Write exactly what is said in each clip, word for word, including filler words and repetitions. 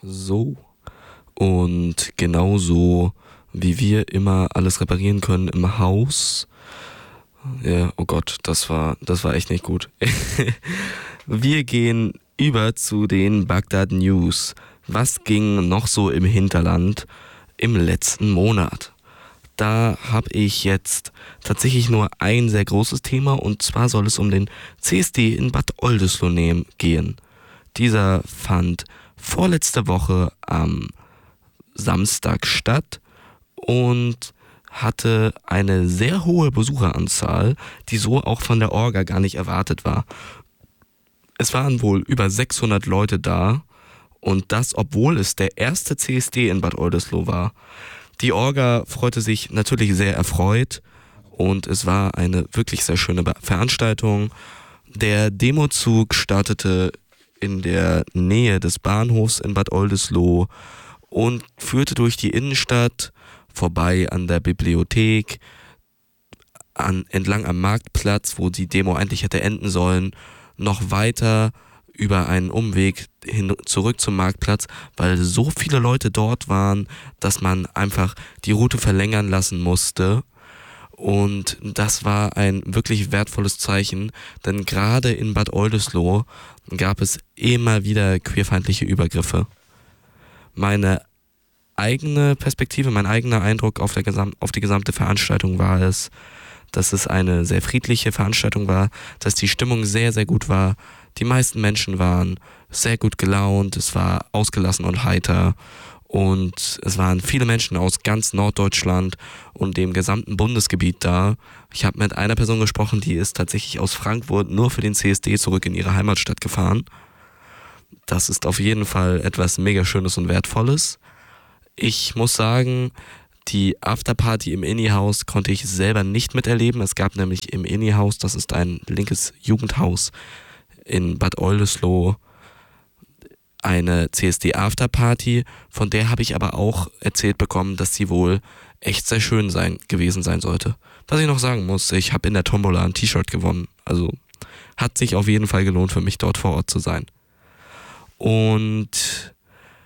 So. Und genauso wie wir immer alles reparieren können im Haus. Ja, oh Gott, das war, das war echt nicht gut. Wir gehen über zu den Bagdad News. Was ging noch so im Hinterland im letzten Monat? Da habe ich jetzt tatsächlich nur ein sehr großes Thema, und zwar soll es um den C S D in Bad Oldesloe gehen. Dieser fand vorletzte Woche am Samstag statt und hatte eine sehr hohe Besucheranzahl, die so auch von der Orga gar nicht erwartet war. Es waren wohl über sechshundert Leute da, und das, obwohl es der erste C S D in Bad Oldesloe war. Die Orga freute sich natürlich sehr erfreut, und es war eine wirklich sehr schöne Veranstaltung. Der Demozug startete in der Nähe des Bahnhofs in Bad Oldesloe und führte durch die Innenstadt, vorbei an der Bibliothek, an, entlang am Marktplatz, wo die Demo eigentlich hätte enden sollen, noch weiter über einen Umweg hin, zurück zum Marktplatz, weil so viele Leute dort waren, dass man einfach die Route verlängern lassen musste. Und das war ein wirklich wertvolles Zeichen, denn gerade in Bad Oldesloe gab es immer wieder queerfeindliche Übergriffe. Meine eigene Perspektive, mein eigener Eindruck auf, der Gesam- auf die gesamte Veranstaltung war es, dass es eine sehr friedliche Veranstaltung war, dass die Stimmung sehr, sehr gut war. Die meisten Menschen waren sehr gut gelaunt, es war ausgelassen und heiter, und es waren viele Menschen aus ganz Norddeutschland und dem gesamten Bundesgebiet da. Ich habe mit einer Person gesprochen, die ist tatsächlich aus Frankfurt nur für den C S D zurück in ihre Heimatstadt gefahren. Das ist auf jeden Fall etwas mega Schönes und Wertvolles. Ich muss sagen, die Afterparty im Inni-Haus konnte ich selber nicht miterleben. Es gab nämlich im Inni-Haus, das ist ein linkes Jugendhaus in Bad Oldesloe, eine C S D-Afterparty, von der habe ich aber auch erzählt bekommen, dass sie wohl echt sehr schön sein, gewesen sein sollte. Was ich noch sagen muss, ich habe in der Tombola ein T-Shirt gewonnen. Also hat sich auf jeden Fall gelohnt für mich, dort vor Ort zu sein. Und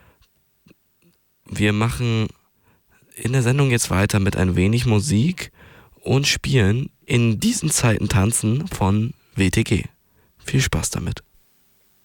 wir machen in der Sendung jetzt weiter mit ein wenig Musik und spielen In diesen Zeiten tanzen von W T G. Viel Spaß damit.